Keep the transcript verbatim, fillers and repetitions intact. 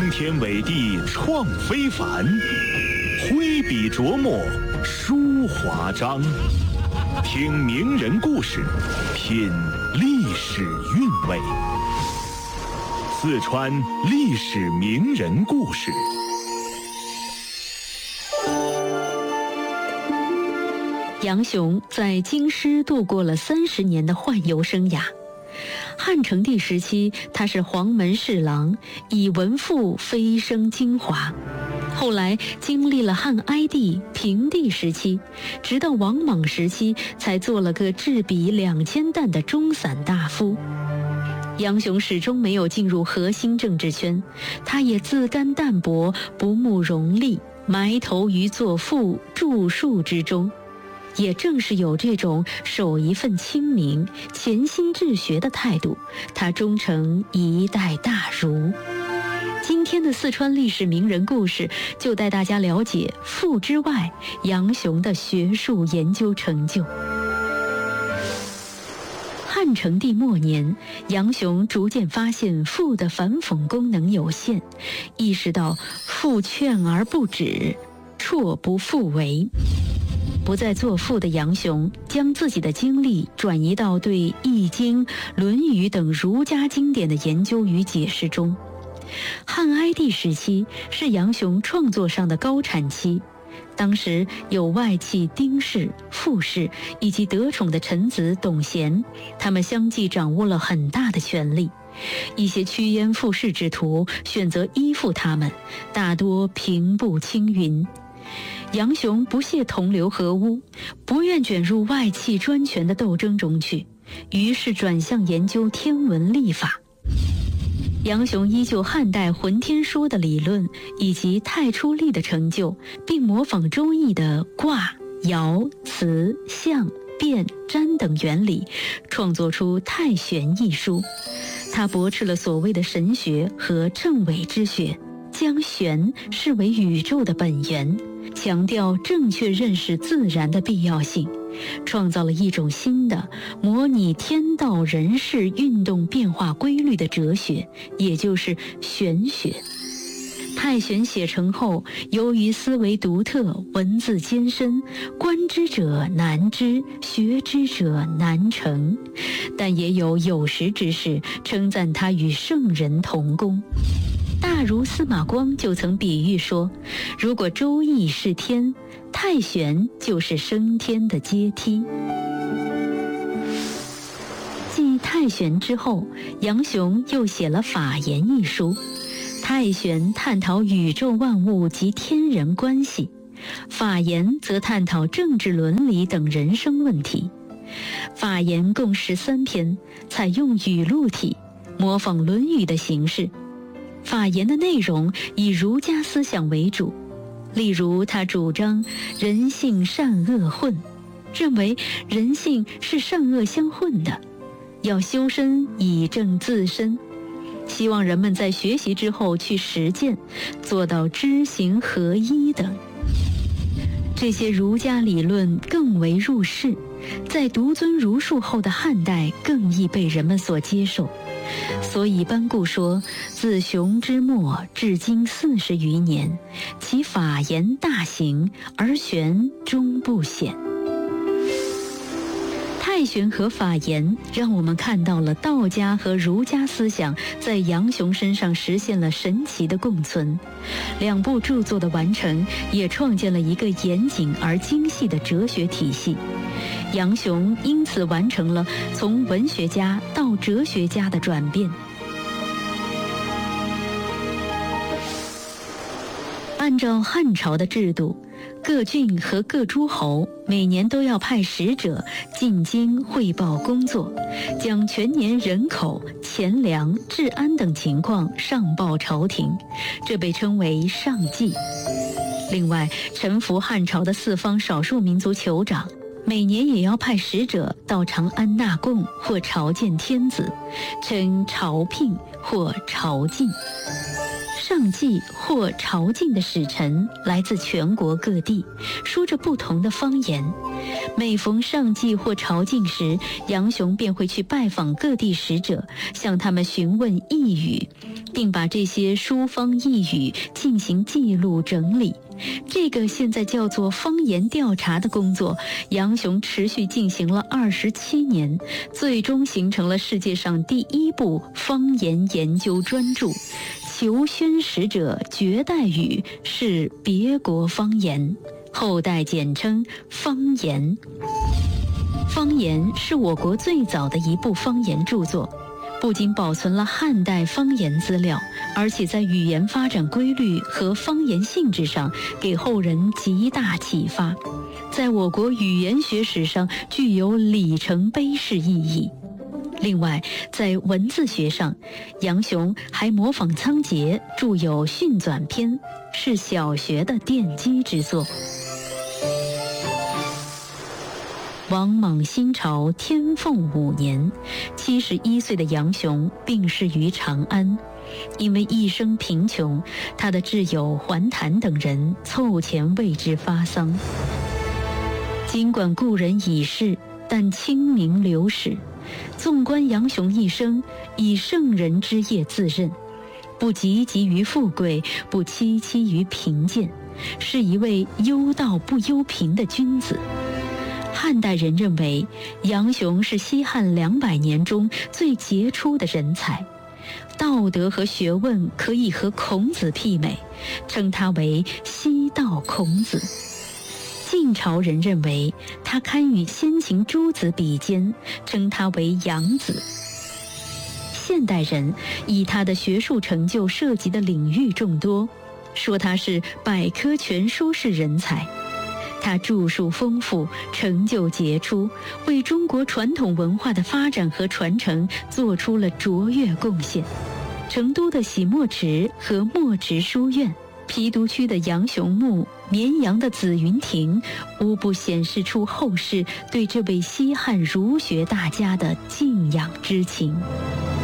天伟地创非凡，挥笔琢磨书华章。听名人故事，品历史韵味。四川历史名人故事。 杨雄在京师度过了三十年的宦游生涯。汉成帝时期，他是黄门侍郎，以文赋飞升京华。后来经历了汉哀帝、平帝时期，直到王莽时期，才做了个制笔两千担的中散大夫。杨雄始终没有进入核心政治圈，他也自甘淡泊，不慕荣利，埋头于作赋、著述之中。也正是有这种守一份清明、潜心治学的态度，他终成一代大儒。今天的四川历史名人故事，就带大家了解赋之外杨雄的学术研究成就。汉成帝末年，杨雄逐渐发现赋的反讽功能有限，意识到赋劝而不止，辍不复为。不再作赋的杨雄，将自己的精力转移到对《易经》《论语》等儒家经典的研究与解释中。汉哀帝时期是杨雄创作上的高产期，当时有外戚丁氏、傅氏以及得宠的臣子董贤，他们相继掌握了很大的权力。一些趋炎附势之徒选择依附他们，大多平步青云。杨雄不屑同流合污，不愿卷入外戚专权的斗争中去，于是转向研究天文历法。杨雄依旧汉代浑天说的理论以及太初历的成就，并模仿周易的卦、爻、辞、象、变、占等原理，创作出《太玄》一书。他驳斥了所谓的神学和正伪之学，将玄视为宇宙的本源，强调正确认识自然的必要性，创造了一种新的模拟天道人事运动变化规律的哲学，也就是玄学。太玄写成后，由于思维独特，文字艰深，观之者难知，学之者难成，但也有有识之士称赞他与圣人同工。大儒司马光就曾比喻说，如果周易是天，太玄就是升天的阶梯。继太玄之后，杨雄又写了《法言》一书。太玄探讨宇宙万物及天人关系，法言则探讨政治伦理等人生问题。法言共十三篇，采用语录体，模仿《论语》的形式。法言的内容以儒家思想为主，例如他主张人性善恶混，认为人性是善恶相混的，要修身以正自身，希望人们在学习之后去实践，做到知行合一等。这些儒家理论更为入世，在独尊儒术后的汉代更易被人们所接受。所以班固说，自熊之末至今四十余年，其法言大行，而玄终不显。太玄和法言让我们看到了道家和儒家思想在杨雄身上实现了神奇的共存。两部著作的完成，也创建了一个严谨而精细的哲学体系。杨雄因此完成了从文学家到哲学家的转变。按照汉朝的制度，各郡和各诸侯每年都要派使者进京汇报工作，将全年人口、钱粮、治安等情况上报朝廷，这被称为上计。另外，臣服汉朝的四方少数民族酋长每年也要派使者到长安纳贡或朝见天子，称朝聘或朝觐。 上计或朝觐的使臣来自全国各地，说着不同的方言。每逢上计或朝觐时，杨雄便会去拜访各地使者，向他们询问异语，并把这些书方异语进行记录整理。这个现在叫做方言调查的工作，杨雄持续进行了二十七年，最终形成了世界上第一部方言研究专著。求宣使者绝代语是别国方言，后代简称方言。方言是我国最早的一部方言著作，不仅保存了汉代方言资料，而且在语言发展规律和方言性质上给后人极大启发，在我国语言学史上具有里程碑式意义。另外，在文字学上，杨雄还模仿仓颉著有《训纂篇》，是小学的奠基之作。王莽新朝天凤五年，七十一岁的杨雄病逝于长安。因为一生贫穷，他的挚友桓谭等人凑钱为之发丧。尽管故人已逝，但清明流史。纵观杨雄一生，以圣人之业自任，不汲汲于富贵，不戚戚于贫贱，是一位忧道不忧贫的君子。汉代人认为杨雄是西汉两百年中最杰出的人才，道德和学问可以和孔子媲美，称他为西道孔子。晋朝人认为他堪与先秦诸子比肩，称他为杨子。现代人以他的学术成就涉及的领域众多，说他是百科全书式人才。他著述丰富，成就杰出，为中国传统文化的发展和传承做出了卓越贡献。成都的洗墨池和墨池书院，郫都区的杨雄墓，绵阳的紫云亭，无不显示出后世对这位西汉儒学大家的敬仰之情。